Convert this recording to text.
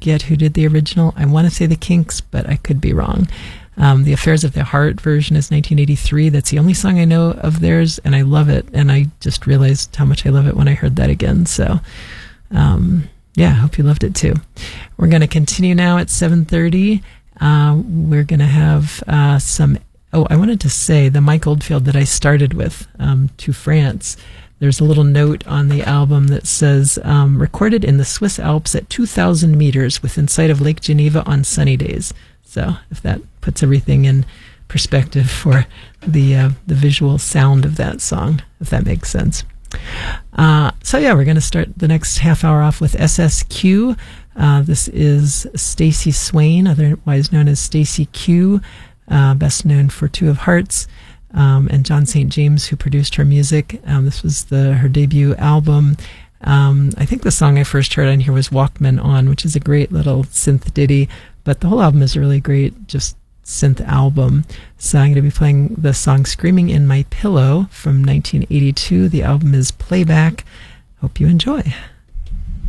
forget who did the original. I want to say the Kinks, but I could be wrong. The Affairs of the Heart version is 1983. That's the only song I know of theirs, and I love it. And I just realized how much I love it when I heard that again. So, yeah, I hope you loved it too. We're going to continue now at 7:30. We're going to have some... Oh, I wanted to say the Mike Oldfield that I started with, To France. There's a little note on the album that says, recorded in the Swiss Alps at 2,000 meters within sight of Lake Geneva on sunny days. So if that puts everything in perspective for the visual sound of that song, if that makes sense. So yeah, we're going to start the next half hour off with SSQ. This is Stacey Swain, otherwise known as Stacey Q, best known for Two of Hearts, and John St. James, who produced her music. This was her debut album. I think the song I first heard on here was Walkman On, which is a great little synth ditty, but the whole album is a really great, just synth album. So I'm going to be playing the song Screaming in My Pillow from 1982. The album is Playback. Hope you enjoy.